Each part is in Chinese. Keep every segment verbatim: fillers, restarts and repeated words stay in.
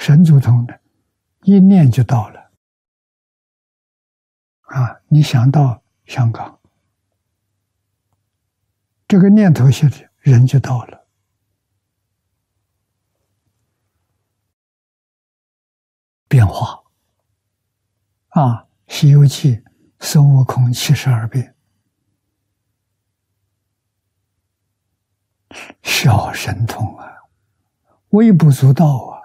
神足通的，一念就到了。啊，你想到香港，这个念头下去，人就到了。变化。啊，《西游记》孙悟空七十二变，小神通啊，微不足道啊。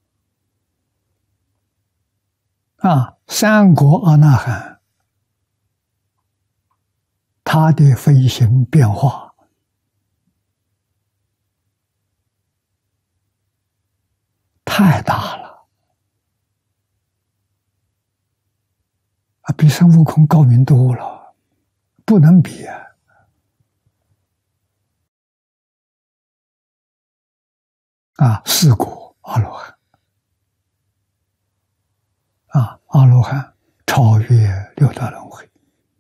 啊，三国阿那含，他的飞行变化太大了。啊，比孙悟空高明多了，不能比啊！啊，四果阿罗汉，啊，阿罗汉超越六道轮回，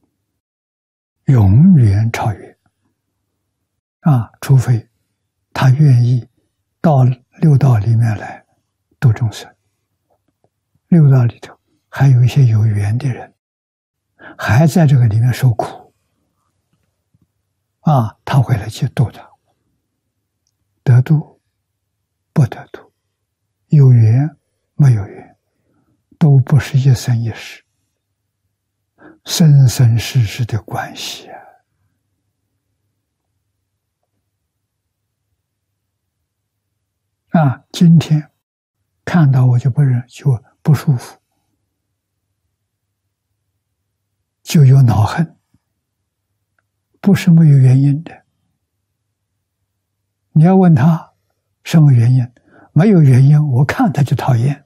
永远超越。啊，除非他愿意到六道里面来度众生。六道里头还有一些有缘的人，还在这个里面受苦，啊，他会来去度他，得度不得度，有缘没有缘，都不是一生一世，生生世世的关系啊！啊，今天看到我就不忍，就不舒服。就有恼恨，不是没有原因的。你要问他什么原因？没有原因，我看他就讨厌。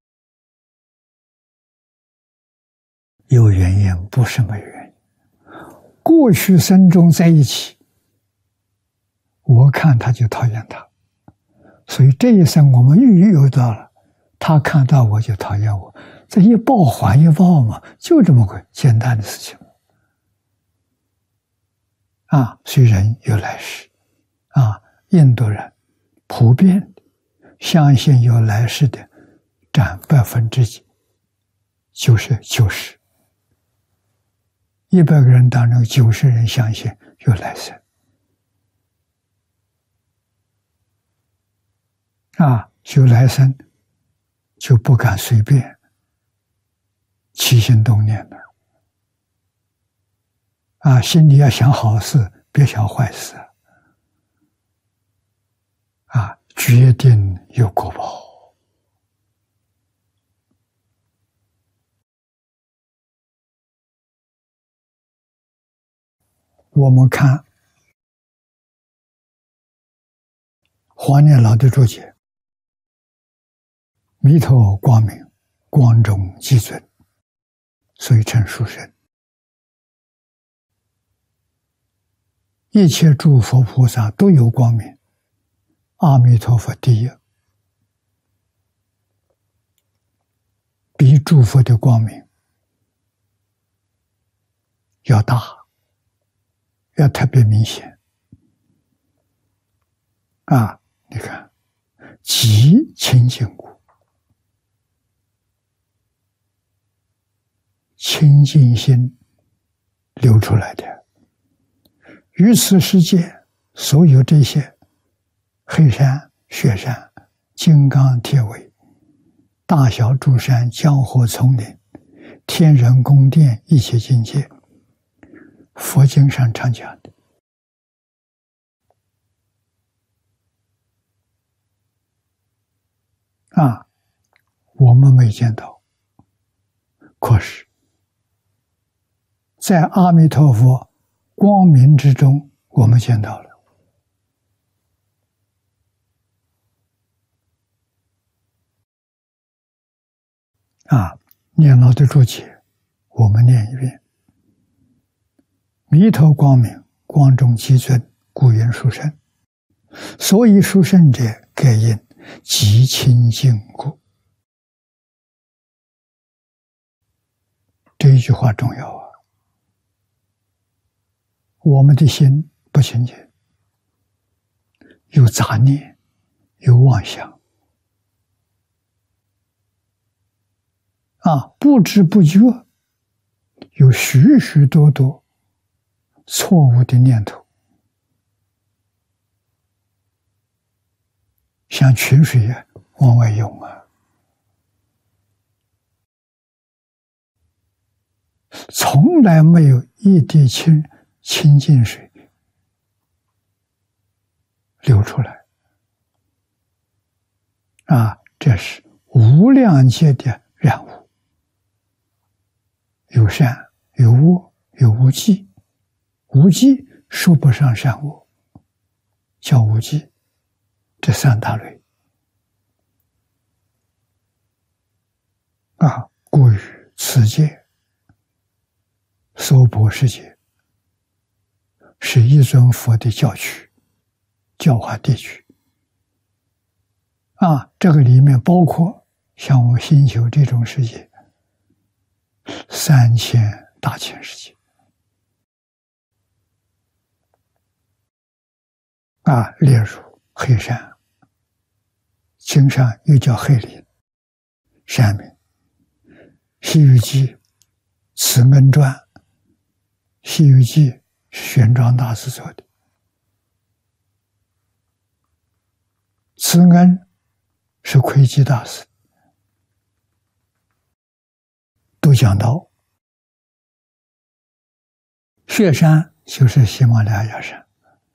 有原因，不是没有原因。过去生中在一起，我看他就讨厌他，所以这一生我们遇遇到了，他看到我就讨厌我。这一报还一报嘛，就这么个简单的事情。啊，虽然有来世，啊，印度人普遍相信有来世的占百分之几，就是九十，一百个人当中九十人相信有来生。啊，有来生就不敢随便起心动念的，啊，心里要想好事，别想坏事，啊，决定有果报。我们看黄念老的注解，弥陀光明，光中极尊，所以称殊胜。一切诸佛菩萨都有光明，阿弥陀佛第一，比诸佛的光明要大，要特别明显。啊，你看，极清净故，清净心流出来的。于此世界，所有这些黑山、雪山、金刚铁尾、大小诸山、江河丛林、天人宫殿，一切境界，佛经上常讲的。啊，我们没见到，可是，在阿弥陀佛光明之中，我们见到了。啊，念老的注解，我们念一遍：弥陀光明，光中极尊，故云殊胜。所以殊胜者，盖因极清净故。这一句话重要啊！我们的心不清净，有杂念，有妄想， 啊，不知不觉有许许多多错误的念头，像泉水啊往外涌啊，从来没有一滴清清净水流出来啊！这是无量界的染污，有善有恶有无记，无记说不上善恶，叫无记，这三大类啊。故于此界娑婆世界是一尊佛的教区教化地区啊，这个里面包括像我们星球这种世界三千大千世界啊，例如黑山，经上又叫黑林山名，西游记慈恩传，西游记是玄奘大师做的，慈恩是窥基大师，都讲到雪山就是喜马拉雅山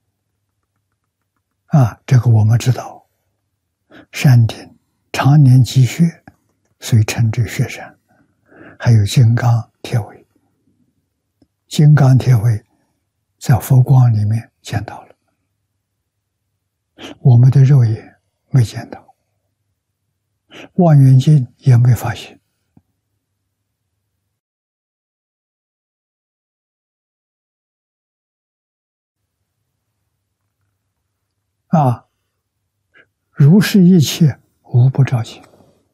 啊，这个我们知道，山顶常年积雪，所以称之雪山。还有金刚铁尾，金刚铁尾在佛光里面见到了，我们的肉眼没见到，望远镜也没发现啊！如是一切无不照见。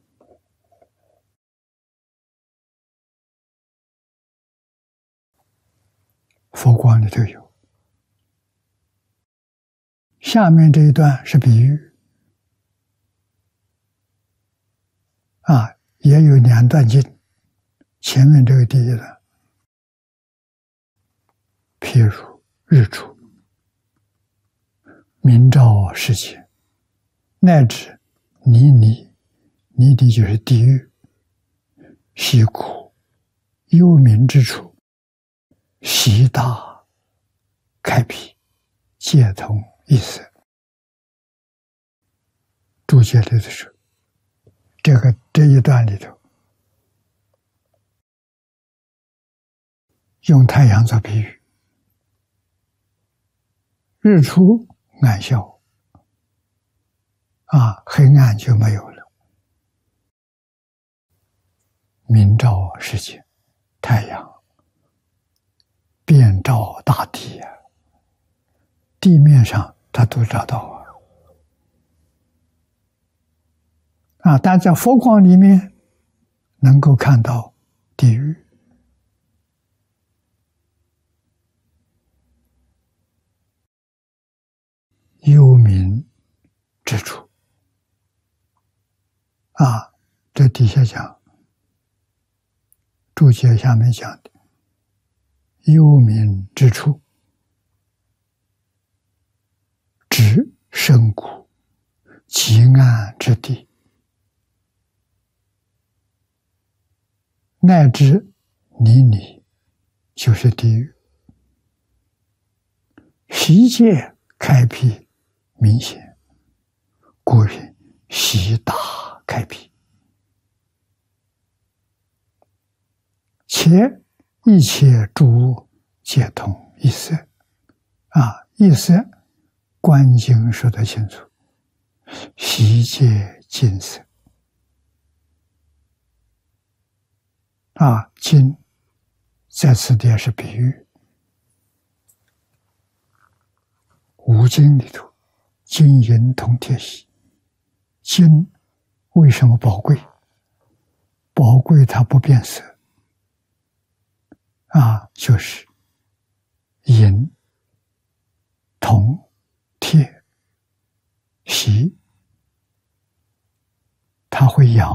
佛光里头有，下面这一段是比喻啊，也有两段经，前面这个第一段，譬如日出，明照世界，乃至泥泥，泥地就是地狱，习苦幽冥之处，习大开辟，皆通一色。注解里的是这个这一段里头，用太阳做比喻，日出暗消啊，黑暗就没有了，明照世界，太阳遍照大地啊，地面上它都找到啊。啊，但在佛光里面能够看到地狱，幽冥之处啊，这底下讲注解下面讲的幽冥之处，指深谷极暗之地，乃至泥泞，就是地狱。习界开辟明显，故云习大开辟，且一切诸物皆通一色啊，一色观经说得清楚，习界尽色啊，经在此地是比喻，五经里头金银铜铁锡，金为什么宝贵？宝贵它不变色啊，就是银、铜、铁、锡，它会氧